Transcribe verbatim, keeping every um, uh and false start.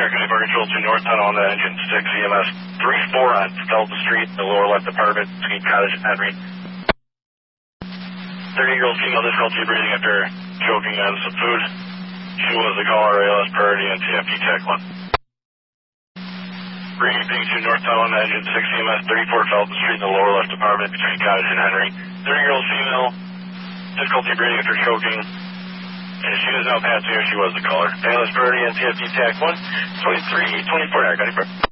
County Fire Control to North Tunnel on the engine six E M S three four on Felton Street, the lower left apartment, between Cottage and Henry. thirty-year-old female difficulty breathing after choking on some food. She was the caller, A L S priority and T F T Tech one. Bringing to North Tunnel on the engine six E M S thirty-four Felton Street, the lower left apartment, between Cottage and Henry. thirty-year-old female difficulty breathing after choking. And she is now passing her. She was the caller. A L S priority and T F T Tech one twenty-three twenty-four. County Fire.